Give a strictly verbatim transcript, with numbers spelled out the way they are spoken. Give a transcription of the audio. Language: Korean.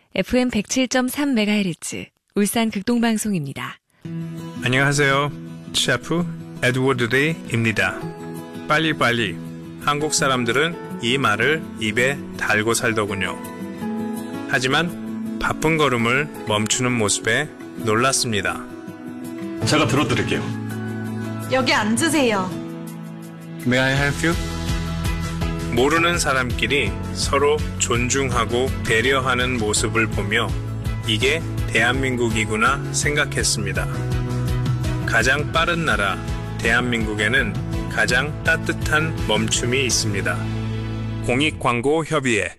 에프엠 백칠 점 삼 메가헤르츠 울산 극동방송입니다. 안녕하세요. 셰프 에드워드 레이입니다. 빨리빨리. 한국 사람들은 이 말을 입에 달고 살더군요. 하지만 바쁜 걸음을 멈추는 모습에 놀랐습니다. 제가 들어드릴게요. 여기 앉으세요. May I help you? 모르는 사람끼리 서로 존중하고 배려하는 모습을 보며 이게 대한민국이구나 생각했습니다. 가장 빠른 나라 대한민국에는 가장 따뜻한 멈춤이 있습니다. 공익광고협의회